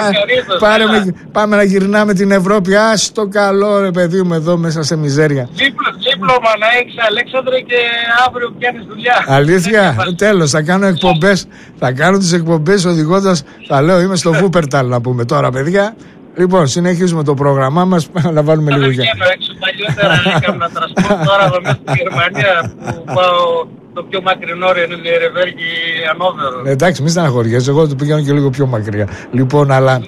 Πάμε να γυρνάμε την Ευρώπη. Ας το καλό, ρε παιδί μου, εδώ μέσα σε μιζέρια. Δίπλωμα να έχεις, Αλέξανδρε, και αύριο πιάνεις δουλειά. Αλήθεια, τέλος, θα κάνω εκπομπές. Θα κάνω τις εκπομπές οδηγώντας. Θα λέω, είμαι στο Βούπερταλ να πούμε τώρα, παιδιά. Λοιπόν, συνεχίζουμε το πρόγραμμά μας. Να βάλουμε λίγο για. Παλιότερα έκανα τρασπορτ, τώρα εδώ μέσα στη Γερμανία που πάω. Το πιο μακρινό είναι η Ρεβέργη Ανόβερο. Εντάξει, μη στεναχωριέσαι, εγώ το πηγαίνω και λίγο πιο μακριά. Λοιπόν, αλλά.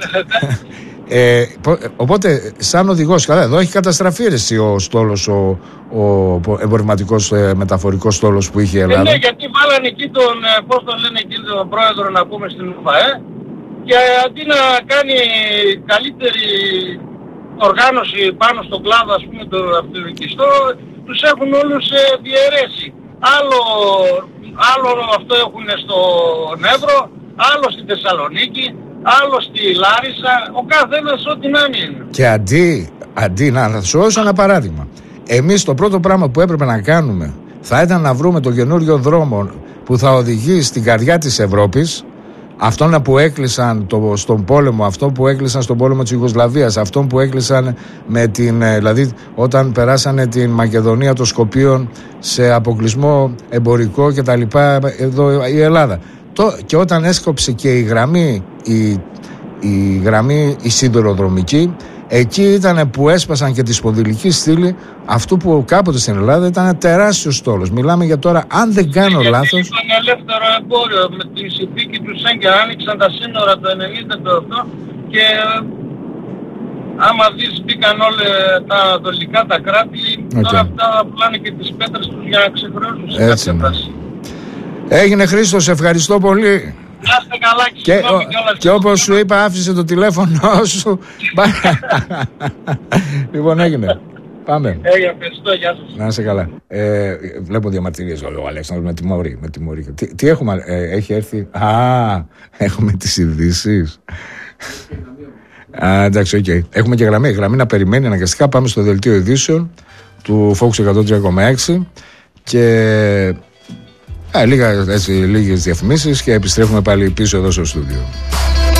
Οπότε, σαν οδηγός, καλά, εδώ έχει καταστραφεί ο στόλος, ο εμπορευματικός μεταφορικός στόλος που είχε η Ελλάδα. Ναι, γιατί βάλανε εκεί τον, πώς τον λένε εκεί, τον πρόεδρο να πούμε στην ΟΠΑΕ, και αντί να κάνει καλύτερη οργάνωση πάνω στον κλάδο, ας πούμε, το αυτοκινητιστό, τους έχουν όλους διαιρέσει. Άλλο αυτό έχουν στον Εύρο, άλλο στη Θεσσαλονίκη, άλλο στη Λάρισα, ο καθένας ό,τι να είναι. Και αντί να σου δώσω ένα παράδειγμα. Εμείς το πρώτο πράγμα που έπρεπε να κάνουμε θα ήταν να βρούμε τον καινούριο δρόμο που θα οδηγεί στην καρδιά της Ευρώπης, αυτόν που έκλεισαν στον πόλεμο, αυτό που έκλεισαν στον πόλεμο της Ιουγκοσλαβίας, αυτόν που έκλεισαν δηλαδή όταν περάσανε την Μακεδονία των Σκοπίων σε αποκλεισμό εμπορικό και τα λοιπά, εδώ η Ελλάδα. Και όταν έσκοψε και η γραμμή η σιδηροδρομική, εκεί ήταν που έσπασαν και τη σπονδυλική στήλη αυτού που κάποτε στην Ελλάδα ήταν τεράστιος στόλος. Μιλάμε για τώρα, αν δεν κάνω λάθος. Ήταν ελεύθερο εμπόριο με τη συνθήκη του Σέγγεν, άνοιξαν τα σύνορα το 90 και άμα δεις μπήκαν όλα τα ανατολικά τα κράτη, τώρα αυτά πουλάνε και τις πέτρες τους για να ξεχρεώσουν σε κάποια φάση. Έγινε, Χρήστο, σε ευχαριστώ πολύ. Να είστε καλά και όπως σου είπα, άφησε το τηλέφωνο σου. Λοιπόν, έγινε. Πάμε. Ευχαριστώ, γεια σας. Να είσαι καλά. Βλέπω διαμαρτυρίες ο Αλέξανδρος με τιμωρεί. Τι έχουμε, έχει έρθει. Έχουμε τις ειδήσεις. Εντάξει, οκ. Έχουμε και γραμμή να περιμένει αναγκαστικά. Πάμε στο δελτίο ειδήσεων του Fox 103,6 και λίγες διαφημίσεις και επιστρέφουμε πάλι πίσω εδώ στο στούντιο.